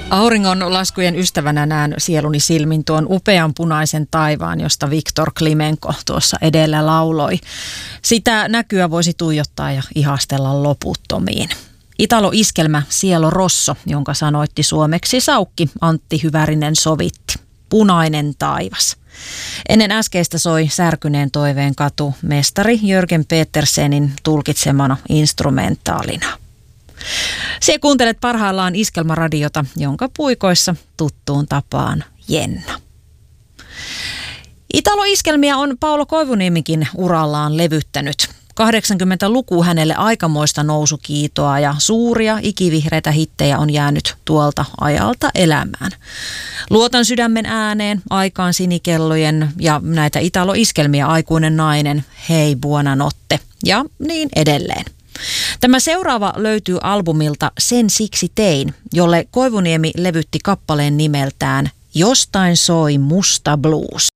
Auringonlaskujen ystävänä näen sieluni silmin tuon upean punaisen taivaan, josta Viktor Klimenko tuossa edellä lauloi. Sitä näkyä voisi tuijottaa ja ihastella loputtomiin. Italo-iskelmä Cielo Rosso, jonka sanoitti suomeksi Saukki Antti Hyvärinen sovitti. Punainen taivas. Ennen äskeistä soi Särkyneen toiveen katu mestari Jörgen Petersenin tulkitsemana instrumentaalina. Siellä kuuntelet parhaillaan Iskelmäradiota, jonka puikoissa tuttuun tapaan Jenna. Italo-iskelmiä on Paolo Koivuniemikin urallaan levyttänyt. 80-luku hänelle aikamoista nousukiitoa ja suuria ikivihreitä hittejä on jäänyt tuolta ajalta elämään. Luotan sydämen ääneen, Aikaan sinikellojen ja näitä Italo-iskelmiä Aikuinen nainen, Hei buonanotte ja niin edelleen. Tämä seuraava löytyy albumilta Sen siksi tein, jolle Koivuniemi levytti kappaleen nimeltään Jostain soi musta blues.